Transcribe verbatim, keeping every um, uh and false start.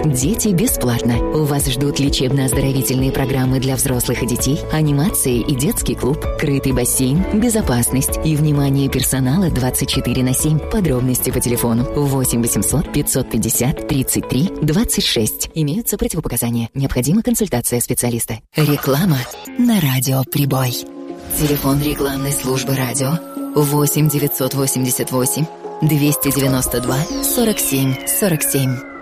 Дети бесплатно. У вас ждут лечебно-оздоровительные программы для взрослых и детей, анимации и детский клуб, крытый бассейн, безопасность и внимание персонала двадцать четыре на семь. Подробности по телефону восемь восемьсот пятьсот пятьдесят тридцать три двадцать шесть. Имеются противопоказания. Необходима консультация специалиста. Реклама на радио «Прибой». Телефон рекламной службы радио восемь девятьсот восемьдесят восемь двести девяносто два сорок семь сорок семь.